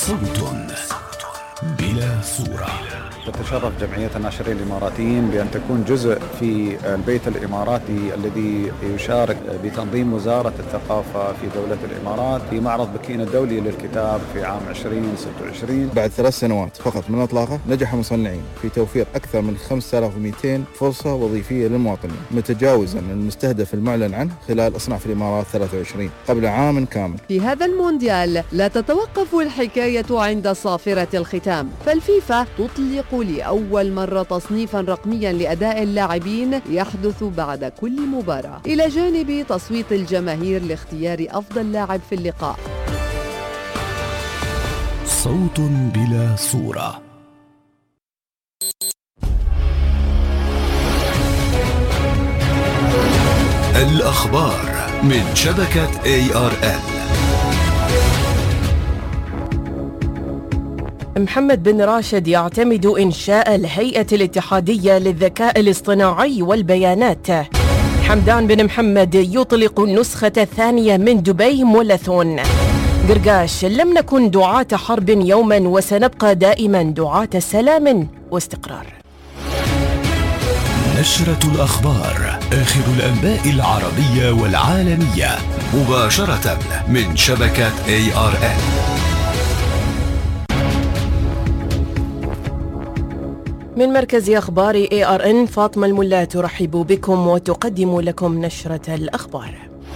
صوت بلا صورة. تتشرف جمعية الناشرين الإماراتيين بأن تكون جزء في البيت الإماراتي الذي يشارك بتنظيم وزارة الثقافة في دولة الإمارات في معرض بكين الدولي للكتاب في عام 2026. بعد 3 سنوات فقط من إطلاقه نجح مصنعين في توفير أكثر من 5200 فرصة وظيفية للمواطنين، متجاوزا المستهدف المعلن عنه خلال إصنع في الإمارات 23 قبل عام كامل. في هذا المونديال لا تتوقف الحكاية عند صافرة الختام، فالفيفا تطلق لأول مرة تصنيفا رقميا لأداء اللاعبين يحدث بعد كل مباراة، إلى جانب تصويت الجماهير لاختيار أفضل لاعب في اللقاء. صوت بلا صورة. الأخبار من شبكة ARN. محمد بن راشد يعتمد إنشاء الهيئة الاتحادية للذكاء الاصطناعي والبيانات. حمدان بن محمد يطلق النسخة الثانية من دبي مولثون. قرقاش: لم نكن دعاة حرب يوما وسنبقى دائما دعاة سلام واستقرار. نشرة الأخبار، آخر الأنباء العربية والعالمية، مباشرة من شبكة ARN. من مركز أخبار ARN فاطمة الملا ترحب بكم وتقدم لكم نشرة الأخبار.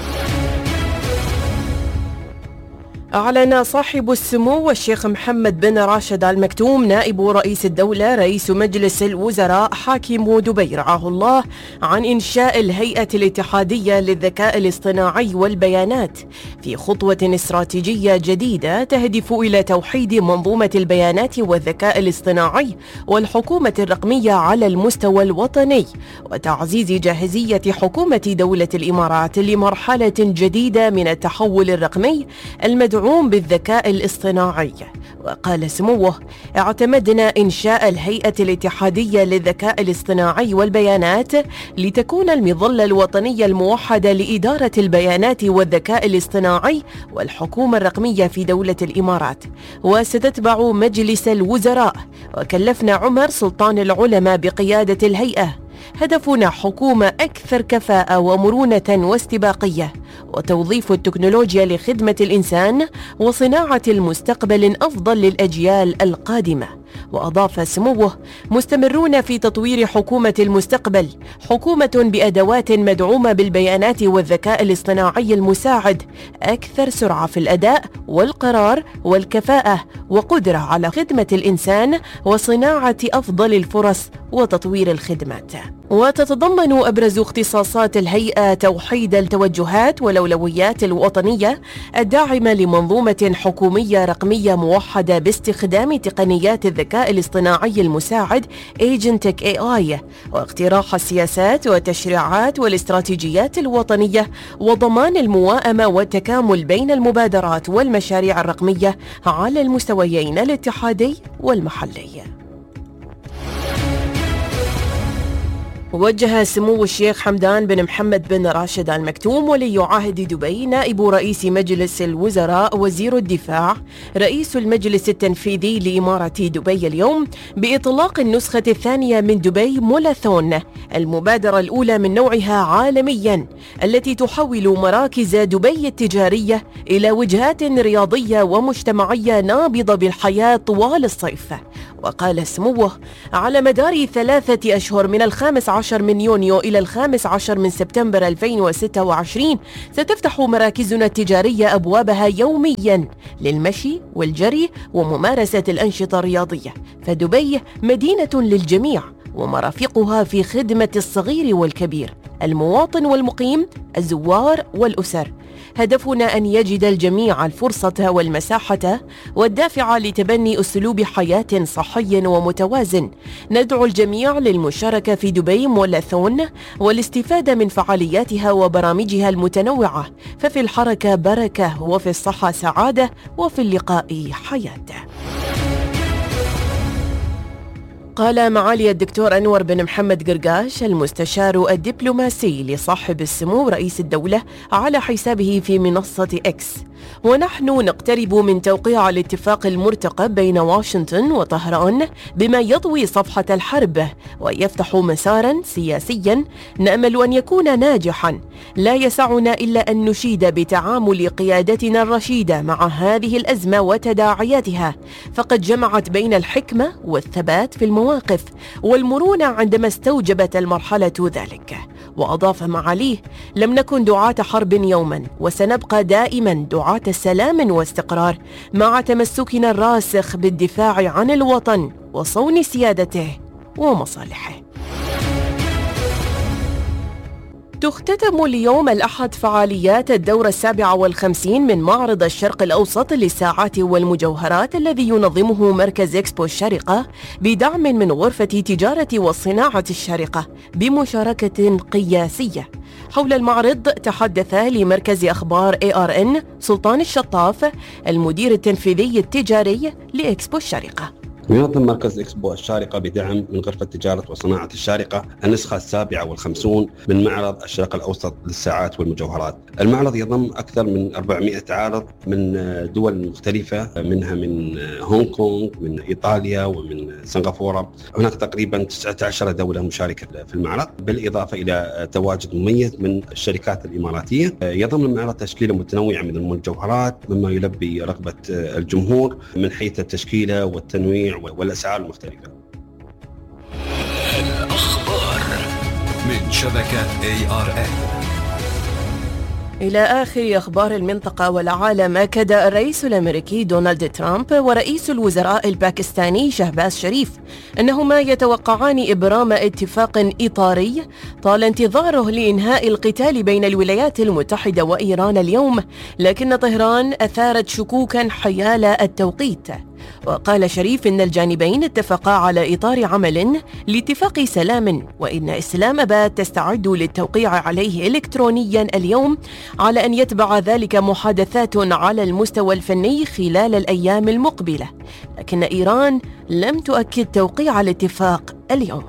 أعلن صاحب السمو الشيخ محمد بن راشد آل مكتوم نائب رئيس الدولة رئيس مجلس الوزراء حاكم دبي رعاه الله عن إنشاء الهيئة الاتحادية للذكاء الاصطناعي والبيانات في خطوة استراتيجية جديدة تهدف إلى توحيد منظومة البيانات والذكاء الاصطناعي والحكومة الرقمية على المستوى الوطني، وتعزيز جاهزية حكومة دولة الإمارات لمرحلة جديدة من التحول الرقمي المدعوم بالذكاء الاصطناعي. وقال سموه: اعتمدنا إنشاء الهيئة الاتحادية للذكاء الاصطناعي والبيانات لتكون المظلة الوطنية الموحدة لإدارة البيانات والذكاء الاصطناعي والحكومة الرقمية في دولة الإمارات، وستتبع مجلس الوزراء. وكلفنا عمر سلطان العلماء بقيادة الهيئة. هدفنا حكومة أكثر كفاءة ومرونة واستباقية، وتوظيف التكنولوجيا لخدمة الإنسان وصناعة المستقبل أفضل للأجيال القادمة. وأضاف سموه: مستمرون في تطوير حكومة المستقبل، حكومة بأدوات مدعومة بالبيانات والذكاء الاصطناعي المساعد، أكثر سرعة في الأداء والقرار والكفاءة، وقدرة على خدمة الإنسان وصناعة أفضل الفرص وتطوير الخدمات. وتتضمن أبرز اختصاصات الهيئة توحيد التوجهات والأولويات الوطنية الداعمة لمنظومة حكومية رقمية موحدة باستخدام تقنيات الذكاء الاصطناعي المساعد Agentic AI، واقتراح السياسات والتشريعات والاستراتيجيات الوطنية، وضمان الموائمة والتكامل بين المبادرات والمشاريع الرقمية على المستويين الاتحادي والمحلي. وجه سمو الشيخ حمدان بن محمد بن راشد آل مكتوم ولي عهد دبي نائب رئيس مجلس الوزراء وزير الدفاع رئيس المجلس التنفيذي لإمارة دبي اليوم بإطلاق النسخة الثانية من دبي مولثون، المبادرة الأولى من نوعها عالميا التي تحول مراكز دبي التجارية إلى وجهات رياضية ومجتمعية نابضة بالحياة طوال الصيف. وقال سموه: على مدار 3 أشهر من 15 من يونيو إلى 15 من سبتمبر 2026 ستفتح مراكزنا التجارية أبوابها يوميا للمشي والجري وممارسة الأنشطة الرياضية، فدبي مدينة للجميع ومرافقها في خدمة الصغير والكبير، المواطن والمقيم، الزوار والأسر. هدفنا أن يجد الجميع الفرصة والمساحة والدافع لتبني أسلوب حياة صحي ومتوازن. ندعو الجميع للمشاركة في دبي مولثون والاستفادة من فعالياتها وبرامجها المتنوعة، ففي الحركة بركة، وفي الصحة سعادة، وفي اللقاء حياة. قال معالي الدكتور أنور بن محمد قرقاش المستشار الدبلوماسي لصاحب السمو رئيس الدولة على حسابه في منصة إكس: ونحن نقترب من توقيع الاتفاق المرتقب بين واشنطن وطهران بما يضوي صفحة الحرب ويفتح مسارا سياسيا نأمل أن يكون ناجحا. لا يسعنا إلا أن نشيد بتعامل قيادتنا الرشيدة مع هذه الأزمة وتداعياتها، فقد جمعت بين الحكمة والثبات في المواقف والمرونة عندما استوجبت المرحلة ذلك. وأضاف معاليه: لم نكن دعاة حرب يوما، وسنبقى دائما دعاة سلام واستقرار مع تمسكنا الراسخ بالدفاع عن الوطن وصون سيادته ومصالحه. تختتم اليوم الأحد فعاليات الدورة 57 من معرض الشرق الأوسط للساعات والمجوهرات الذي ينظمه مركز إكسبو الشارقة بدعم من غرفة تجارة والصناعة الشارقة بمشاركة قياسية. حول المعرض تحدث لمركز أخبار ARN سلطان الشطاف المدير التنفيذي التجاري لإكسبو الشارقة. ينظم مركز إكسبو الشارقة بدعم من غرفة تجارة وصناعة الشارقة النسخة 57 من معرض الشرق الأوسط للساعات والمجوهرات. المعرض يضم أكثر من 400 عارض من دول مختلفة، منها من هونغ كونغ، من إيطاليا، ومن سنغافورة. هناك تقريبا 19 دولة مشاركة في المعرض، بالإضافة إلى تواجد مميز من الشركات الإماراتية. يضم المعرض تشكيلة متنوعة من المجوهرات مما يلبي رغبة الجمهور من حيث التشكيلة والتنويع والأسعار المختلفة. الأخبار من شبكة ARN. إلى آخر أخبار المنطقة والعالم، أكد الرئيس الأمريكي دونالد ترامب ورئيس الوزراء الباكستاني شهباز شريف أنهما يتوقعان إبرام اتفاق إطاري طال انتظاره لإنهاء القتال بين الولايات المتحدة وإيران اليوم، لكن طهران أثارت شكوكا حيال التوقيت. وقال شريف إن الجانبين اتفقا على إطار عمل لاتفاق سلام، وإن إسلام آباد تستعد للتوقيع عليه إلكترونيا اليوم، على أن يتبع ذلك محادثات على المستوى الفني خلال الأيام المقبلة، لكن إيران لم تؤكد توقيع الاتفاق اليوم.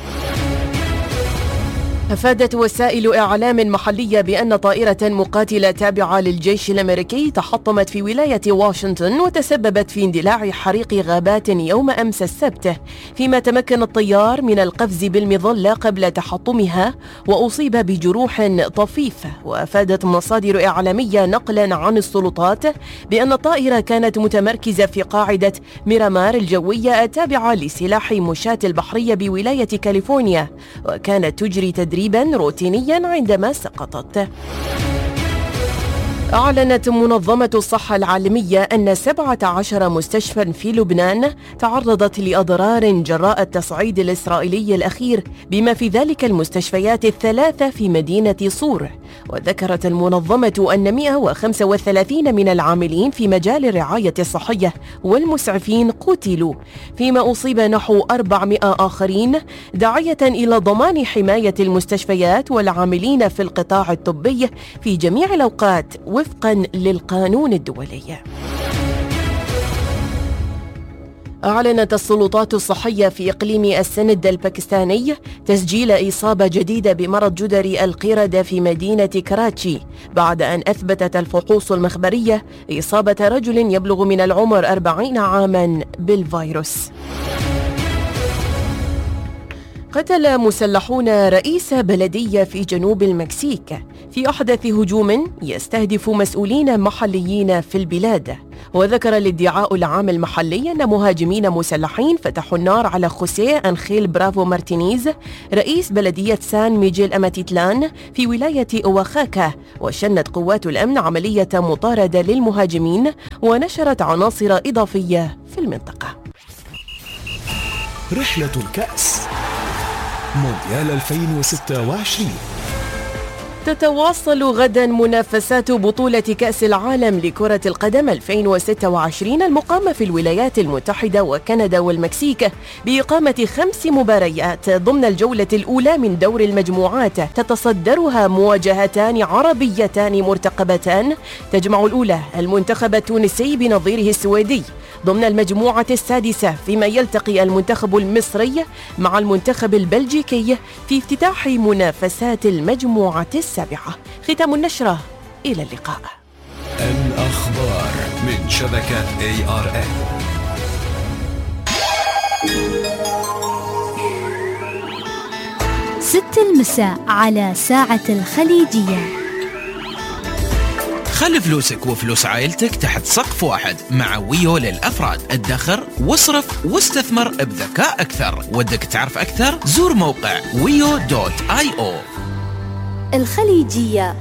أفادت وسائل إعلام محلية بأن طائرة مقاتلة تابعة للجيش الأمريكي تحطمت في ولاية واشنطن وتسببت في اندلاع حريق غابات يوم أمس السبت، فيما تمكن الطيار من القفز بالمظلة قبل تحطمها وأصيب بجروح طفيفة. وأفادت مصادر إعلامية نقلا عن السلطات بأن الطائرة كانت متمركزة في قاعدة ميرامار الجوية التابعة لسلاح مشاة البحرية بولاية كاليفورنيا، وكانت تجري تدريبا روتينيا عندما سقطت. أعلنت منظمة الصحة العالمية أن 17 مستشفى في لبنان تعرضت لأضرار جراء التصعيد الإسرائيلي الأخير، بما في ذلك المستشفيات الثلاثة في مدينة صور. وذكرت المنظمة أن 135 من العاملين في مجال الرعاية الصحية والمسعفين قتلوا، فيما أصيب نحو 400 آخرين، داعية إلى ضمان حماية المستشفيات والعاملين في القطاع الطبي في جميع الأوقات وفقا للقانون الدولي. أعلنت السلطات الصحية في إقليم السند الباكستاني تسجيل إصابة جديدة بمرض جدري القردة في مدينة كراتشي، بعد أن أثبتت الفحوص المخبرية إصابة رجل يبلغ من العمر 40 عاما بالفيروس. قتل مسلحون رئيس بلدية في جنوب المكسيك في أحدث هجوم يستهدف مسؤولين محليين في البلاد. وذكر الادعاء العام المحلي أن مهاجمين مسلحين فتحوا النار على خوسيه أنخيل برافو مارتينيز رئيس بلدية سان ميجيل أماتيتلان في ولاية أواخاكا، وشنت قوات الأمن عملية مطاردة للمهاجمين ونشرت عناصر إضافية في المنطقة. رحلة الكأس مونديال 2026. تتواصل غدا منافسات بطولة كأس العالم لكرة القدم 2026 المقامة في الولايات المتحدة وكندا والمكسيك بإقامة 5 مباريات ضمن الجولة الأولى من دور المجموعات، تتصدرها مواجهتان عربيتان مرتقبتان تجمع الأولى المنتخب التونسي بنظيره السويدي، ضمن المجموعة السادسة، فيما يلتقي المنتخب المصري مع المنتخب البلجيكي في افتتاح منافسات المجموعة السابعة. ختام النشرة، إلى اللقاء. الأخبار من شبكة ARN. 6 المساء على ساعة الخليجية. خلي فلوسك وفلوس عائلتك تحت سقف واحد مع ويو للأفراد. ادخر واصرف واستثمر بذكاء أكثر. ودك تعرف أكثر؟ زور موقع wiyo.io. الخليجية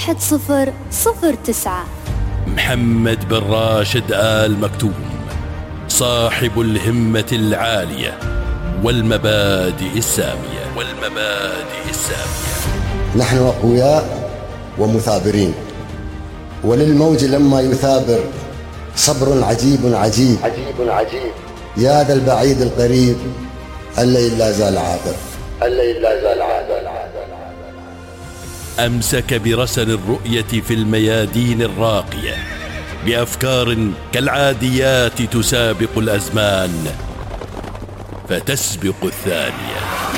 1009. محمد بن راشد آل مكتوم، صاحب الهمة العالية والمبادئ السامية. نحن أقوياء ومثابرين، وللموج لما يثابر صبر عجيب عجيب عجيب عجيب. يا ذا البعيد القريب الليل لا زال عابر. أمسك برسن الرؤية في الميادين الراقية، بأفكار كالعاديات تسابق الأزمان فتسبق الثانية.